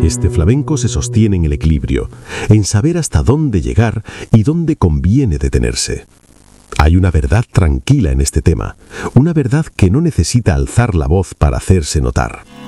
Este flamenco se sostiene en el equilibrio, en saber hasta dónde llegar y dónde conviene detenerse. Hay una verdad tranquila en este tema, una verdad que no necesita alzar la voz para hacerse notar.